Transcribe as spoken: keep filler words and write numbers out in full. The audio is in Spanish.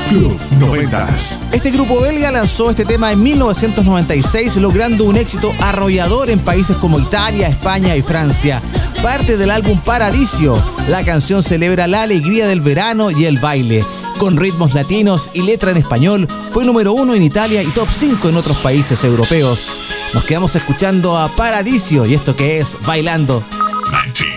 Club noventas. Este grupo belga lanzó este tema en mil novecientos noventa y seis, logrando un éxito arrollador en países como Italia, España y Francia. Parte del álbum Paradiso, la canción celebra la alegría del verano y el baile. Con ritmos latinos y letra en español, fue número uno en Italia y top cinco en otros países europeos. Nos quedamos escuchando a Paradiso y esto que es Bailando. noventa.